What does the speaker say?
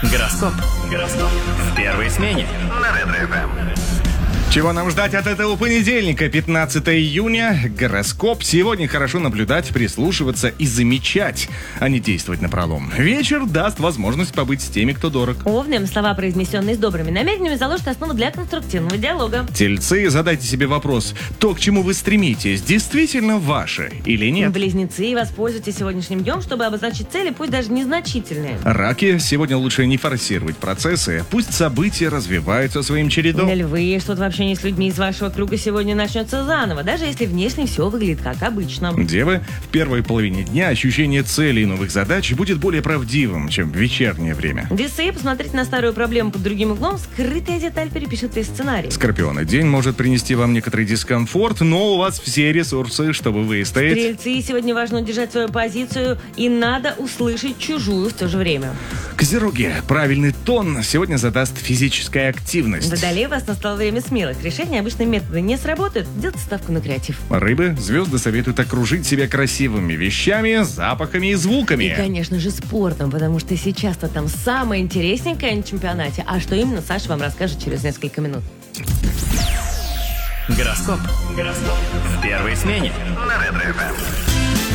Гороскоп. В первой смене на Ретро-ФМ. Чего нам ждать от этого понедельника, 15 июня? Гороскоп. Сегодня хорошо наблюдать, прислушиваться и замечать, а не действовать напролом. Вечер даст возможность побыть с теми, кто дорог. Овнам слова, произнесенные с добрыми намерениями, заложат основу для конструктивного диалога. Тельцы, задайте себе вопрос, то, к чему вы стремитесь, действительно ваше или нет? Близнецы, воспользуйтесь сегодняшним днем, чтобы обозначить цели, пусть даже незначительные. Раки, сегодня лучше не форсировать процессы, пусть события развиваются своим чередом. Львы, что-то вообще с людьми из вашего круга сегодня начнется заново, даже если внешне все выглядит как обычно. Девы, в первой половине дня ощущение целей и новых задач будет более правдивым, чем в вечернее время. Весы, посмотрите на старую проблему под другим углом, скрытая деталь перепишет весь сценарий. Скорпионы, день может принести вам некоторый дискомфорт, но у вас все ресурсы, чтобы выстоять. Стрельцы, сегодня важно удержать свою позицию и надо услышать чужую в то же время. Козероги, правильный тон сегодня задаст физическая активность. Водолеи, вас настало время смелых решений, обычные методы не сработают, делайте ставку на креатив. Рыбы, звезды советуют окружить себя красивыми вещами, запахами и звуками. И, конечно же, спортом, потому что сейчас-то там самое интересненькое на чемпионате. А что именно, Саша вам расскажет через несколько минут. Гороскоп. В первой смене на Ретро-ФМ.